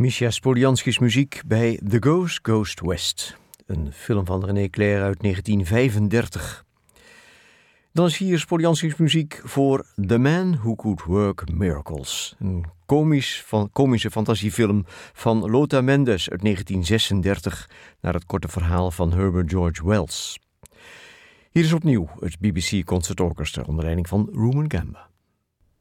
Mischa Spolianski's muziek bij The Ghost Goes West. Een film van René Clair uit 1935. Dan is hier Spolianski's muziek voor The Man Who Could Work Miracles. Een komische fantasiefilm van Lota Mendes uit 1936... naar het korte verhaal van Herbert George Wells. Hier is opnieuw het BBC Concert Orchestra onder leiding van Rumon Gamba.